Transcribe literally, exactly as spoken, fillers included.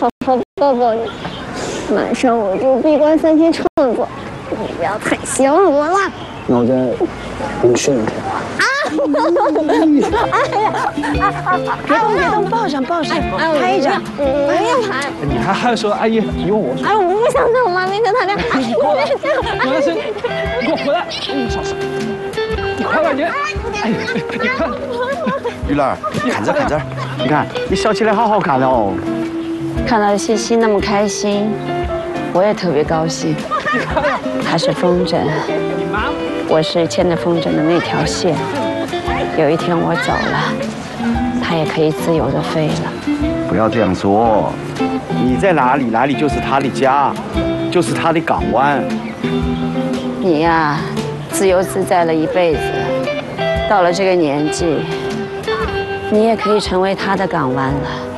好好抱抱你。马上我就闭关三天创作，你不要太想我了。 那我再给你训一天啊！ 哎呀！ 别动别动，抱上抱上，拍着， 不要拍！ 你还还说阿姨，你问我？ 哎，我不想在我妈面前谈恋爱。 你过来，我来生，你给我回来！嗯，嫂子，你快点，你，哎，你看， 玉兰，看这看这，你看你笑起来好好看哦。 看到西西那么开心，我也特别高兴。他是风筝，我是牵着风筝的那条线。有一天我走了，他也可以自由的飞了。 不要这样说，你在哪里，哪里就是他的家，就是他的港湾。 你呀，自由自在了一辈子，到了这个年纪，你也可以成为他的港湾了。